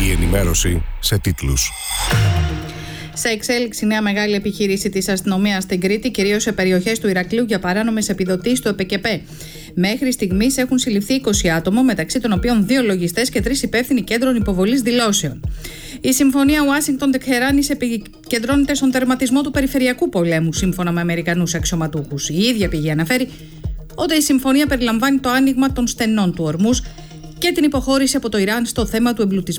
Η ενημέρωση σε τίτλους. Σε εξέλιξη νέα μεγάλη επιχείρηση της αστυνομίας στην Κρήτη, κυρίως σε περιοχές του Ηρακλείου, για παράνομες επιδοτήσεις του ΕΠΕΚΕΠΕ. Μέχρι στιγμής έχουν συλληφθεί 20 άτομα, μεταξύ των οποίων 2 λογιστές και 3 υπεύθυνοι κέντρων υποβολής δηλώσεων. Η συμφωνία Ουάσιγκτον-Τεχεράνης επικεντρώνεται στον τερματισμό του περιφερειακού πολέμου, σύμφωνα με Αμερικανούς αξιωματούχους. Η ίδια πηγή αναφέρει ότι η συμφωνία περιλαμβάνει το άνοιγμα των στενών του Ορμούζ και την υποχώρηση από το Ιράν στο θέμα του εμπλουτισμού